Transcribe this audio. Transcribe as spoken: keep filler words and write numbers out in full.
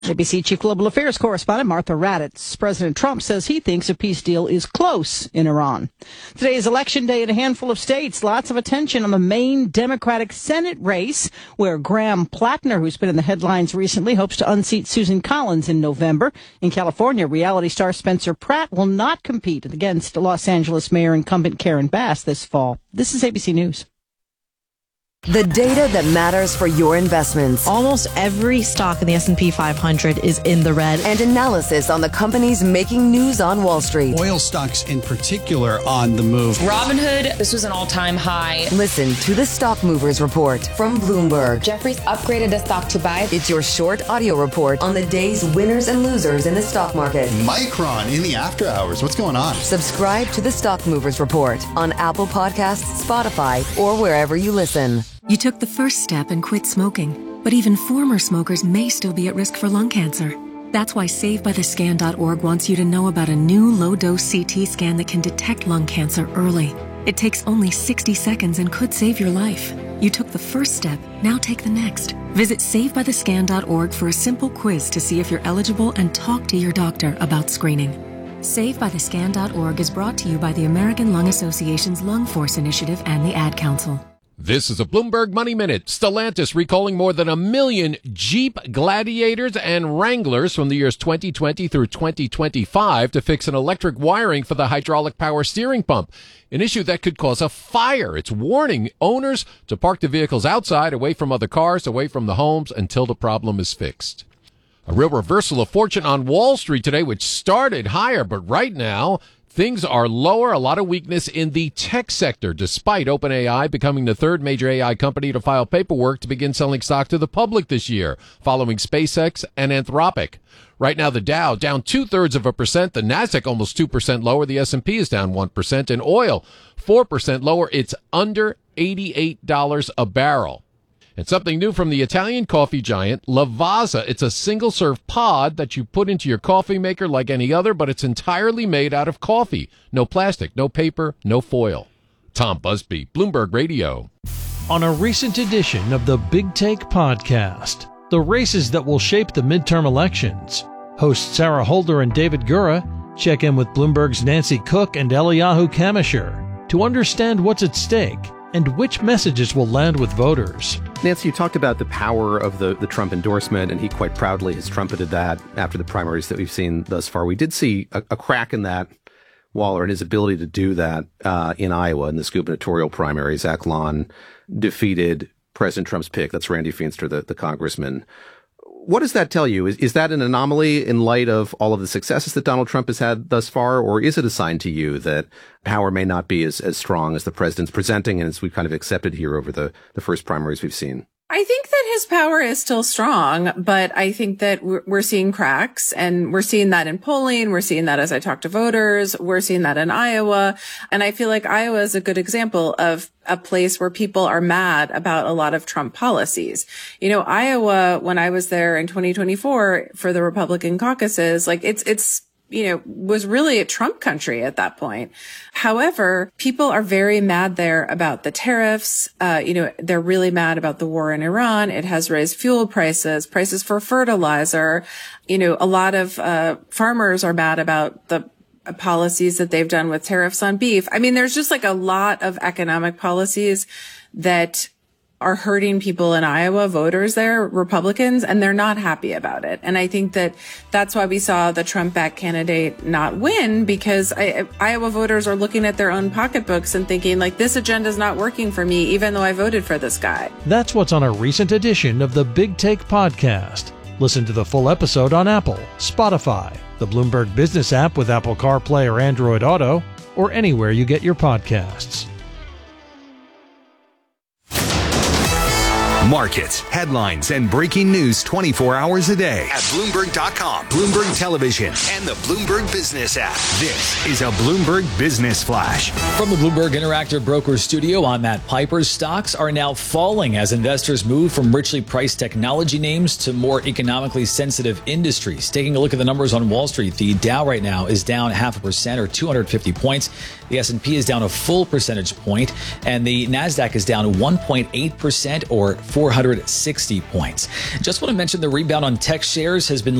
A B C Chief Global Affairs correspondent Martha Raddatz. President Trump says he thinks a peace deal is close in Iran. Today is Election Day in a handful of states. Lots of attention on the main Democratic Senate race, where Graham Plattner, who's been in the headlines recently, hopes to unseat Susan Collins in November. In California, reality star Spencer Pratt will not compete against Los Angeles Mayor incumbent Karen Bass this fall. This is A B C News. The data that matters for your investments. Almost every stock in the S and P five hundred is in the red. And analysis on the companies making news on Wall Street. Oil stocks in particular on the move. Robinhood, this was an all-time high. Listen to the Stock Movers Report from Bloomberg. Jefferies upgraded the stock to buy. It's your short audio report on the day's winners and losers in the stock market. Micron in the after hours. What's going on? Subscribe to the Stock Movers Report on Apple Podcasts, Spotify, or wherever you listen. You took the first step and quit smoking, but even former smokers may still be at risk for lung cancer. That's why Save By The Scan dot org wants you to know about a new low-dose C T scan that can detect lung cancer early. It takes only sixty seconds and could save your life. You took the first step, now take the next. Visit Save By The Scan dot org for a simple quiz to see if you're eligible and talk to your doctor about screening. Save By The Scan dot org is brought to you by the American Lung Association's Lung Force Initiative and the Ad Council. This is a Bloomberg Money Minute. Stellantis recalling more than a million Jeep Gladiators and Wranglers from the years twenty twenty through twenty twenty-five to fix an electric wiring for the hydraulic power steering pump, an issue that could cause a fire. It's warning owners to park the vehicles outside, away from other cars, away from the homes, until the problem is fixed. A real reversal of fortune on Wall Street today, which started higher, but right now things are lower. A lot of weakness in the tech sector, despite OpenAI becoming the third major A I company to file paperwork to begin selling stock to the public this year, following SpaceX and Anthropic. Right now, the Dow down two-thirds of a percent. The Nasdaq almost two percent lower. The S and P is down one percent. And oil, four percent lower. It's under eighty-eight dollars a barrel. And something new from the Italian coffee giant, Lavazza. It's a single-serve pod that you put into your coffee maker like any other, but it's entirely made out of coffee. No plastic, no paper, no foil. Tom Busby, Bloomberg Radio. On a recent edition of the Big Take podcast, the races that will shape the midterm elections, hosts Sarah Holder and David Gura check in with Bloomberg's Nancy Cook and Eliyahu Kamesher to understand what's at stake and which messages will land with voters. Nancy, you talked about the power of the, the Trump endorsement, and he quite proudly has trumpeted that after the primaries that we've seen thus far. We did see a, a crack in that wall, or in his ability to do that uh, in Iowa in this gubernatorial primary. Zach Lon defeated President Trump's pick. That's Randy Feinster, the, the congressman. What does that tell you? Is, is that an anomaly in light of all of the successes that Donald Trump has had thus far? Or is it a sign to you that power may not be as, as strong as the president's presenting and as we've kind of accepted here over the, the first primaries we've seen? I think that his power is still strong, but I think that we're seeing cracks, and we're seeing that in polling. We're seeing that as I talk to voters. We're seeing that in Iowa. And I feel like Iowa is a good example of a place where people are mad about a lot of Trump policies. You know, Iowa, when I was there in twenty twenty-four for the Republican caucuses, like it's, it's, you know, was really a Trump country at that point. However, people are very mad there about the tariffs. Uh, you know, they're really mad about the war in Iran. It has raised fuel prices, prices for fertilizer. You know, a lot of, uh, farmers are mad about the policies that they've done with tariffs on beef. I mean, there's just like a lot of economic policies that are hurting people in Iowa, voters there, Republicans, and they're not happy about it. And I think that that's why we saw the Trump-backed candidate not win, because I, Iowa voters are looking at their own pocketbooks and thinking, like, this agenda is not working for me, even though I voted for this guy. That's what's on a recent edition of the Big Take podcast. Listen to the full episode on Apple, Spotify, the Bloomberg Business app with Apple CarPlay or Android Auto, or anywhere you get your podcasts. Markets, headlines, and breaking news twenty-four hours a day at Bloomberg dot com, Bloomberg Television, and the Bloomberg Business app. This is a Bloomberg Business Flash. From the Bloomberg Interactive Brokers studio, I'm Matt Piper. Stocks are now falling as investors move from richly priced technology names to more economically sensitive industries. Taking a look at the numbers on Wall Street, the Dow right now is down half a percent or two hundred fifty points. The S and P is down a full percentage point, and the Nasdaq is down one point eight percent or four four hundred sixty points. Just want to mention the rebound on tech shares has been